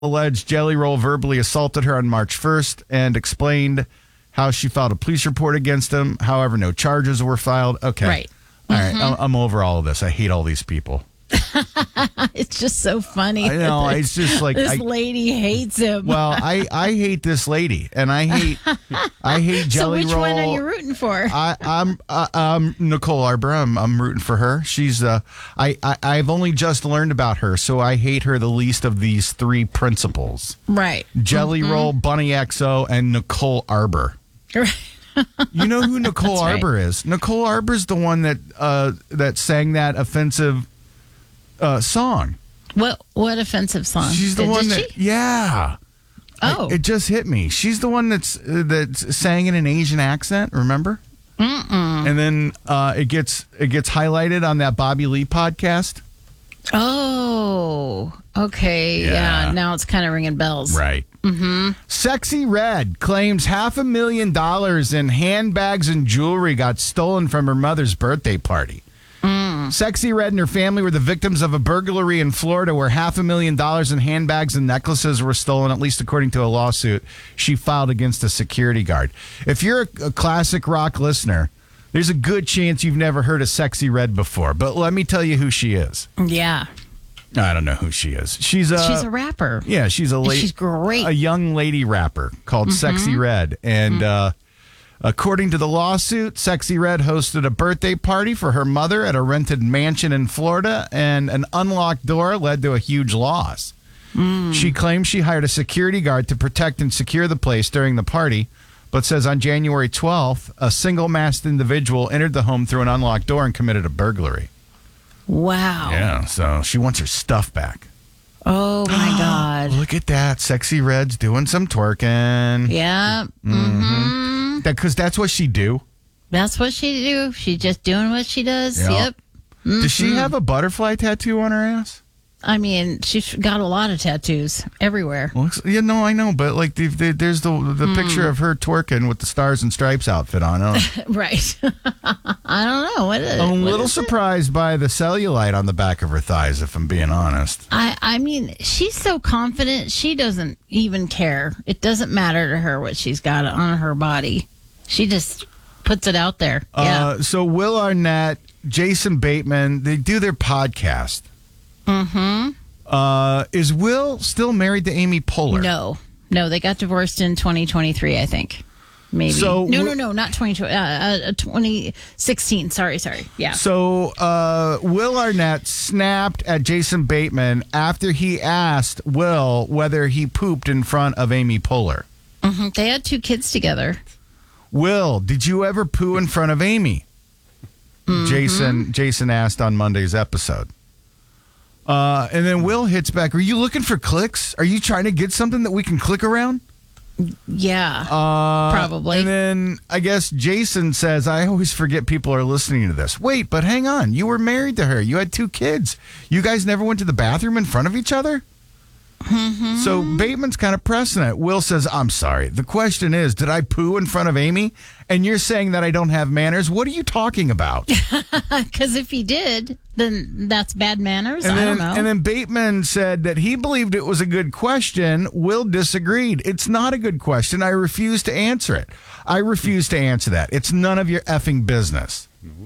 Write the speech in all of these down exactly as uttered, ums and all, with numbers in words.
alleged Jelly Roll verbally assaulted her on March first and explained how she filed a police report against him. However, no charges were filed. Okay. Right. All mm-hmm. right. I'm over all of this. I hate all these people. It's just so funny. I know. It's just like this I, lady hates him. Well, I, I hate this lady, and I hate I hate Jelly Roll. So which Roll. one are you rooting for? I, I'm uh, um Nicole Arbor. I'm I'm rooting for her. She's uh I, I I've only just learned about her, so I hate her the least of these three principals. Right. Jelly mm-hmm. Roll, Bunny X O, and Nicole Arbor. Right. You know who Nicole That's Arbor right. is? Nicole Arbor's the one that uh that sang that offensive uh song. What what offensive song? She's the did, one did that she? yeah. Oh. I, it just hit me. She's the one that's uh, that sang in an Asian accent, remember? Mm-mm. And then uh, it gets it gets highlighted on that Bobby Lee podcast. Oh, okay. Yeah. Yeah, now it's kind of ringing bells. Right. Mm-hmm. Sexy Red claims half a million dollars in handbags and jewelry got stolen from her mother's birthday party. Mm. Sexy Red and her family were the victims of a burglary in Florida where half a million dollars in handbags and necklaces were stolen, at least according to a lawsuit she filed against a security guard. If you're a, a classic rock listener, there's a good chance you've never heard of Sexy Red before. But let me tell you who she is. Yeah. I don't know who she is. She's a she's a rapper. Yeah, she's a And lady. she's great. A young lady rapper called mm-hmm. Sexy Red, and mm-hmm. uh, according to the lawsuit, Sexy Red hosted a birthday party for her mother at a rented mansion in Florida, and an unlocked door led to a huge loss. Mm. She claims she hired a security guard to protect and secure the place during the party, but says on January twelfth, a single-masked individual entered the home through an unlocked door and committed a burglary. Wow. Yeah, so she wants her stuff back. Oh, my God. Look at that. Sexy Red's doing some twerking. Yeah. Mm-hmm. Because that, that's what she do. That's what she do. She's just doing what she does. Yeah. Yep. Mm-hmm. Does she have a butterfly tattoo on her ass? I mean, she's got a lot of tattoos everywhere. Looks, yeah, no, I know, but like the, the, there's the the mm. picture of her twerking with the Stars and Stripes outfit on. Right. I don't know. What is, I'm a what little is surprised it? by the cellulite on the back of her thighs, if I'm being honest. I, I mean, she's so confident, she doesn't even care. It doesn't matter to her what she's got on her body. She just puts it out there. Uh, yeah. So Will Arnett, Jason Bateman, they do their podcast. Mm-hmm. Uh, is Will still married to Amy Poehler? No. No, they got divorced in twenty twenty-three, I think. Maybe. So, no, no, no, not twenty twenty, uh, uh, twenty sixteen. Sorry, sorry. Yeah. So uh, Will Arnett snapped at Jason Bateman after he asked Will whether he pooped in front of Amy Poehler. Mm-hmm. They had two kids together. Will, did you ever poo in front of Amy? Mm-hmm. Jason Jason asked on Monday's episode. Uh, and then Will hits back, are you looking for clicks? Are you trying to get something that we can click around? Yeah, uh, probably. And then I guess Jason says, I always forget people are listening to this. Wait, but hang on. You were married to her. You had two kids. You guys never went to the bathroom in front of each other? Mm-hmm. So Bateman's kind of pressing it. Will says, I'm sorry. The question is, did I poo in front of Amy? And you're saying that I don't have manners? What are you talking about? Because if he did, then that's bad manners. And I then, don't know. And then Bateman said that he believed it was a good question. Will disagreed. It's not a good question. I refuse to answer it. I refuse to answer that. It's none of your effing business.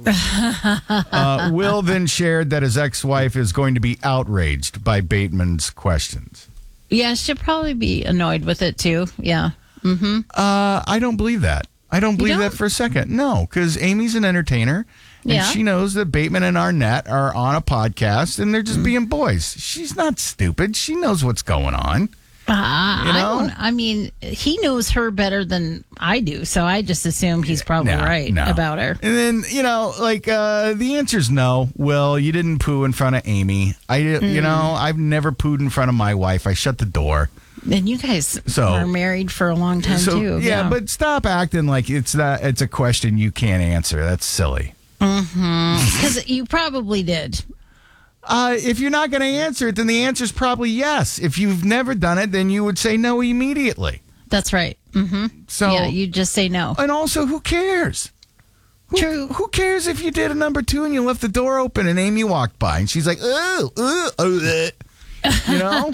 uh, Will then shared that his ex-wife is going to be outraged by Bateman's questions. Yeah, she'll probably be annoyed with it too. Yeah. Mm-hmm. Uh, I don't believe that. I don't believe don't? that for a second. No, because Amy's an entertainer, and yeah. she knows that Bateman and Arnett are on a podcast, and they're just mm. being boys. She's not stupid. She knows what's going on. Uh, you know? I don't. I mean, he knows her better than I do, so I just assume he's probably no, right no. about her. And then, you know, like uh, the answer's no. Will, you didn't poo in front of Amy. I, mm. you know, I've never pooed in front of my wife. I shut the door. And you guys so, were married for a long time so, too. Yeah, yeah, but stop acting like it's that. It's a question you can't answer. That's silly. Mm-hmm. Because you probably did. Uh, if you're not going to answer it, then the answer is probably yes. If you've never done it, then you would say no immediately. That's right. Mm-hmm. So yeah, you just say no. And also, who cares? Who, True. Who cares if you did a number two and you left the door open and Amy walked by and she's like, oh, oh, oh. You know?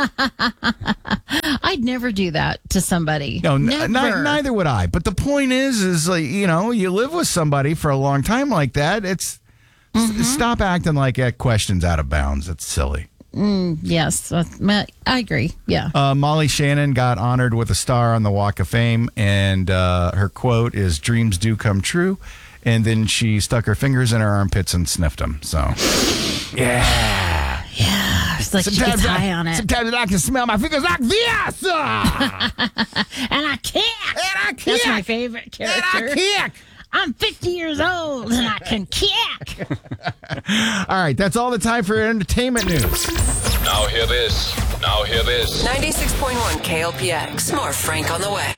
I'd never do that to somebody. No, n- never. ni- neither would I. But the point is, is like, you know, you live with somebody for a long time like that. It's mm-hmm. s- stop acting like that question's out of bounds. It's silly. Mm, yes, uh, I agree. Yeah. Uh, Molly Shannon got honored with a star on the Walk of Fame, and uh, her quote is "Dreams do come true." And then she stuck her fingers in her armpits and sniffed them. So, yeah. Yeah. It's like sometimes she gets high I, on it. Sometimes I can smell my fingers like this. And I kick. And I kick. That's my favorite character. And I kick. I'm fifty years old and I can kick. All right. That's all the time for entertainment news. Now hear this. Now hear this. ninety-six point one K L P X. More Frank on the way.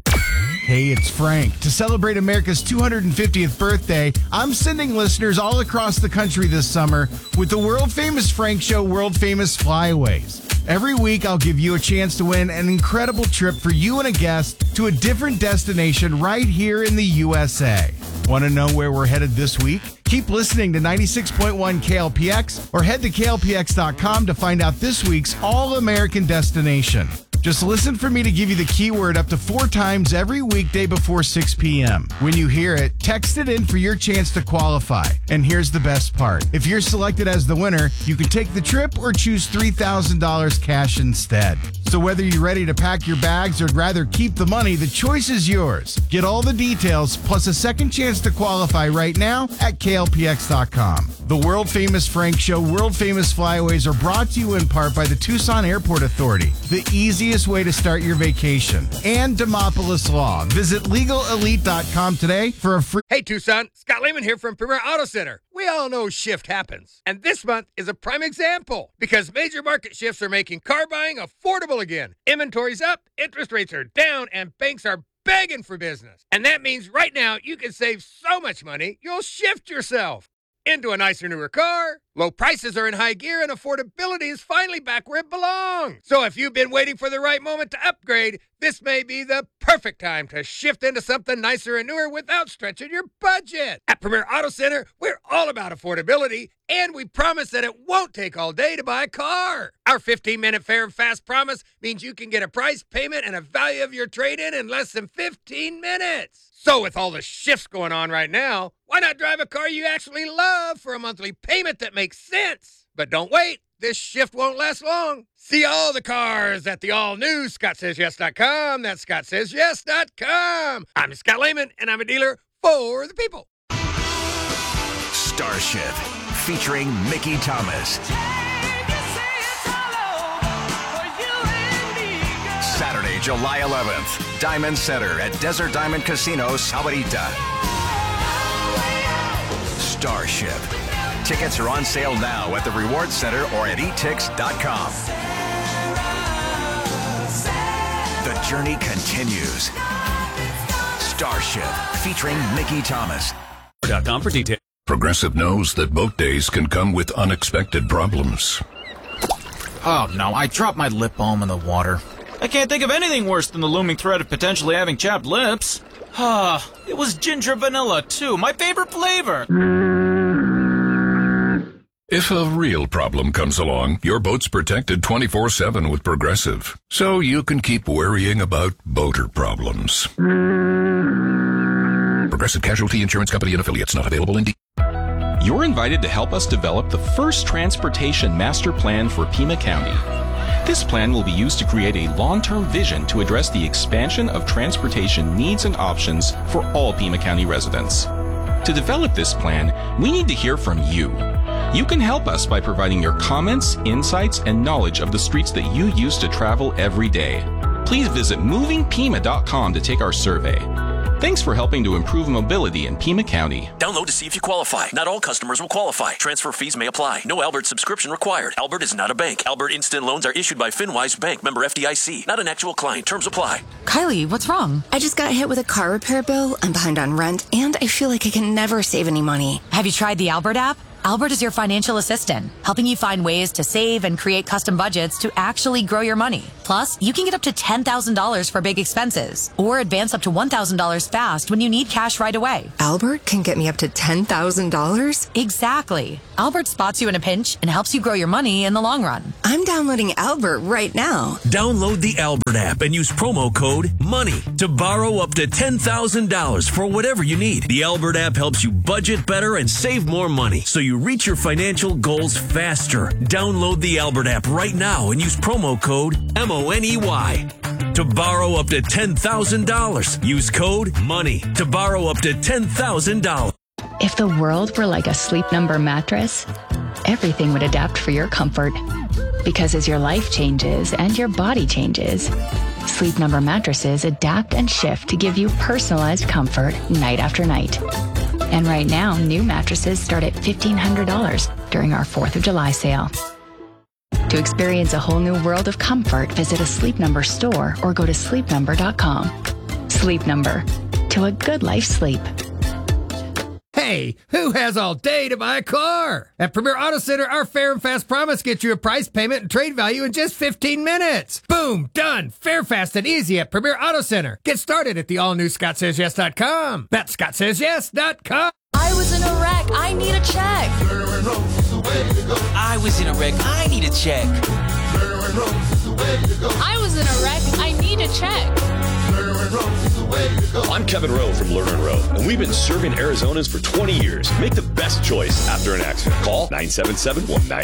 Hey, it's Frank. To celebrate America's two hundred fiftieth birthday, I'm sending listeners all across the country this summer with the world-famous Frank Show World Famous Flyaways. Every week, I'll give you a chance to win an incredible trip for you and a guest to a different destination right here in the U S A. Want to know where we're headed this week? Keep listening to ninety-six point one K L P X or head to K L P X dot com to find out this week's all-American destination. Just listen for me to give you the keyword up to four times every weekday before six p.m. When you hear it, text it in for your chance to qualify. And here's the best part. If you're selected as the winner, you can take the trip or choose three thousand dollars cash instead. So whether you're ready to pack your bags or rather keep the money, the choice is yours. Get all the details plus a second chance to qualify right now at K L P X dot com. The world famous Frank Show World Famous Flyaways are brought to you in part by the Tucson Airport Authority, the easiest way to start your vacation, and Demopolis Law. Visit legal elite dot com today for a free... Hey, Tucson. Scott Lehman here from Premier Auto Center. We all know shift happens, and this month is a prime example because major market shifts are making car buying affordable again. Inventory's up, interest rates are down, and banks are begging for business. And that means right now you can save so much money, you'll shift yourself into a nicer, newer car. Low prices are in high gear and affordability is finally back where it belongs. So if you've been waiting for the right moment to upgrade, this may be the perfect time to shift into something nicer and newer without stretching your budget. At Premier Auto Center, we're all about affordability, and we promise that it won't take all day to buy a car. Our fifteen-minute fair and fast promise means you can get a price, payment, and a value of your trade-in in less than fifteen minutes. So with all the shifts going on right now, why not drive a car you actually love for a monthly payment that makes sense? But don't wait. This shift won't last long. See all the cars at the all-new Scott Says Yes dot com. That's Scott Says Yes dot com. I'm Scott Lehman, and I'm a dealer for the people. Starship, featuring Mickey Thomas. Saturday, July eleventh, Diamond Center at Desert Diamond Casino, Sahuarita. Starship. Tickets are on sale now at the Reward Center or at e tix dot com. The journey continues. Starship, featuring Mickey Thomas. .com for details. Progressive knows that boat days can come with unexpected problems. Oh no, I dropped my lip balm in the water. I can't think of anything worse than the looming threat of potentially having chapped lips. Ah, it was ginger vanilla too, my favorite flavor. If a real problem comes along, your boat's protected twenty-four seven with Progressive, so you can keep worrying about boater problems. Progressive Casualty Insurance Company and affiliates, not available in D. You're invited to help us develop the first transportation master plan for Pima County. This plan will be used to create a long-term vision to address the expansion of transportation needs and options for all Pima County residents. To develop this plan, we need to hear from you. You can help us by providing your comments, insights, and knowledge of the streets that you use to travel every day. Please visit moving pima dot com to take our survey. Thanks for helping to improve mobility in Pima County. Download to see if you qualify. Not all customers will qualify. Transfer fees may apply. No Albert subscription required. Albert is not a bank. Albert Instant Loans are issued by FinWise Bank, member F D I C. Not an actual client. Terms apply. Kylie, what's wrong? I just got hit with a car repair bill. I'm behind on rent, and I feel like I can never save any money. Have you tried the Albert app? Albert is your financial assistant, helping you find ways to save and create custom budgets to actually grow your money. Plus, you can get up to ten thousand dollars for big expenses or advance up to one thousand dollars fast when you need cash right away. Albert can get me up to ten thousand dollars? Exactly. Albert spots you in a pinch and helps you grow your money in the long run. I'm downloading Albert right now. Download the Albert app and use promo code MONEY to borrow up to ten thousand dollars for whatever you need. The Albert app helps you budget better and save more money so you reach your financial goals faster. Download the Albert app right now and use promo code M O N E Y to borrow up to ten thousand dollars. Use code MONEY to borrow up to ten thousand dollars. If the world were like a Sleep Number mattress, everything would adapt for your comfort. Because as your life changes and your body changes, Sleep Number mattresses adapt and shift to give you personalized comfort night after night. And right now, new mattresses start at fifteen hundred dollars during our fourth of July sale. To experience a whole new world of comfort, visit a Sleep Number store or go to sleep number dot com. Sleep Number. To a good life sleep. Hey, who has all day to buy a car? At Premier Auto Center, our fair and fast promise gets you a price, payment, and trade value in just fifteen minutes. Boom, done. Fair, fast, and easy at Premier Auto Center. Get started at the all-new Scott Says Yes dot com. That's Scott Says Yes dot com. I was in a wreck. I need a check. I was in a wreck. I need a check. I was in a wreck. I need a check. I'm Kevin Rowe from Lerner and Rowe, and we've been serving Arizonans for twenty years. Make the best choice after an accident. Call nine seven seven, one nine